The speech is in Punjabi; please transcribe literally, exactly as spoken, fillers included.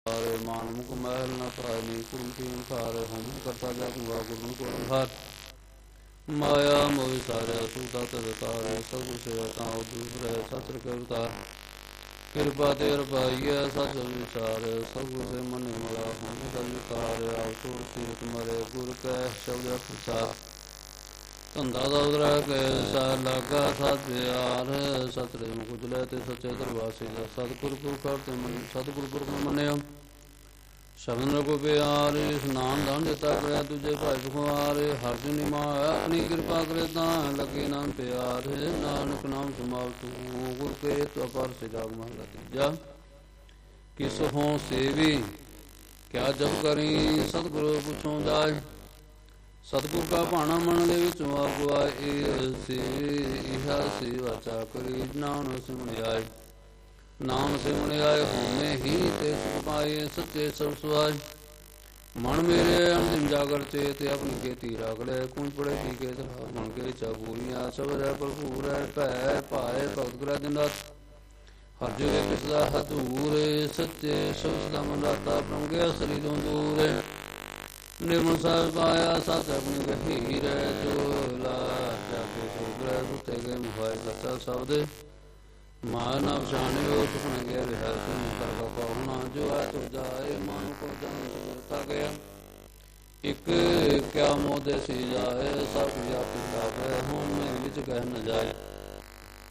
ਮਾਨ ਮੁਖ ਮਹਿਲ ਨ ਪਾਇਨੀ ਕੁੰਤੀ ਓੰਕਾਰ ਹਮ ਕਰਤਾ ਜਗੁਆ ਗੁਰੂ ਕੋ ਹਰ ਮਾਇਆ ਮੋਹਿ ਸਾਰਿਆ ਸੁਦਾ ਤਦ ਤਾਰੇ ਸਭ ਸੇਵਾ ਤਾਉ ਦੂਰ ਰਹਿ ਸਤਿ ਕਰਤਾ ਕਿਰਪਾ ਤੇਰ ਪਾਈਐ ਸਚ ਵਿਚਾਰ ਸਭ ਸੇ ਮਨ ਮਲਾ ਹਮ ਸਭ ਵਿਕਾਰ ਆਪ ਤੁਰ ਤੀਰਥ ਮਰੇ ਗੁਰ ਕੈ ਸ਼ਬਦ ਪ੍ਰਸਾਦ ਧੰਦਾ ਦਾ ਉਦਰਾ ਕੇ ਸਾਰ ਲਾਗਾ ਸਤ ਪਿਆਰ ਸਤਿ ਮੁਖ ਉਜਲੇ ਤੇ ਸੱਚੇ ਦਰਬਾਰ ਸਤਿਗੁਰ ਪੁਰਖ ਤੇ ਮਨ ਸਤਿਗੁਰ ਪੁਰਖ ਮੰਨਿਆ ਸ਼ਬਦ ਰਘੁ ਪਿਆਰੇ ਇਸਨਾਨ ਦਾਨ ਦਿੱਤਾ ਕਰਿਆ ਤੁਝੇ ਭਾਈ ਬਖਵਾਰੇ ਹਰ ਜੁਨੀ ਮਾਇਆ ਆਪਣੀ ਕਿਰਪਾ ਕਰੇ ਤਾਂ ਲੱਗੇ ਨਾਮ ਪਿਆਰੇ ਨਾਨਕ ਨਾਮ ਸਮਾਲ ਤੂੰ ਗੁਰ ਕੇ ਤੋ ਪਰ ਸੇ ਜਾਗ ਮਹਲਾ ਤੀਜਾ ਕਿਸ ਹੋਂ ਸੇਵੀ ਕਿਆ ਜਬ ਕਰੀ ਸਤਿਗੁਰੂ ਪੁੱਛੋਂ ਜਾਏ ਸਤਿਗੁਰ ਕਾ ਭਾਣਾ ਮਨ ਦੇ ਵਿੱਚ ਆਗੁਆ ਇਹ ਸੇ ਇਹਾ ਸੇਵਾ ਚਾਕਰੀ ਨਾਮ ਸਿਮਰਿਆਏ ਨਾਮ ਸਿਮਰਿਆਏ ਹੋਮੇ ਹੀ ਤੇ ਸੁਖ ਪਾਏ ਸੱਚੇ ਸਭ ਸੁਆਜ ਮਨ ਮੇਰੇ ਅੰਤਿਮ ਜਾਗਰ ਚੇਤ ਆਪਣੀ ਖੇਤੀ ਰੱਖ ਲੈ ਕੁੰਜ ਪੜੇ ਟੀਕੇ ਤਰਾ ਮਨ ਕੇ ਚਾਬੂਰੀਆਂ ਸਭ ਰਹਿ ਭਰਪੂਰ ਹੈ ਭੈ ਭਾਏ ਭਗਤ ਕਰਾ ਦਿਨ ਰਾਤ ਹਰ ਜੁਗੇ ਪਿਛਲਾ ਹਦੂਰ ਸੱਚੇ ਸਭ ਦਾ ਮਨ ਰਾਤਾ ਪ੍ਰੰਗੇ ਸਰੀਰੋਂ ਦੂਰ ਨਿਰਮਲ ਸਾਹਿਬ ਪਾਇਆ ਸਤ ਆਪਣੀ ਗਹੀਰ ਜੋ ਲਾ ਜਾਕੇ ਸੁਗ੍ਰਹਿ ਸੁਤੇ ਗਏ ਮੁਹਾਇ ਬੱਚਾ ਸ਼ਬਦ ਮਾਨ ਨਾ ਪਛਾਣਿਓ ਤੁਮਨ ਗਿਆ ਰਿਹਾ ਤੁਮ ਕਰ ਕਾ ਪਾਉਣਾ ਜੋ ਆ ਤੁ ਜਾਏ ਮਨ ਕੋ ਜਨ ਸੁਰਤਾ ਗਿਆ ਇੱਕ ਕਿਆ ਮੋਦੇ ਸੀ ਜਾਏ ਸਭ ਵਿਆਪੀ ਲਾਵੇ ਹੋਂ ਵਿੱਚ ਕਹਿ ਨ ਜਾਏ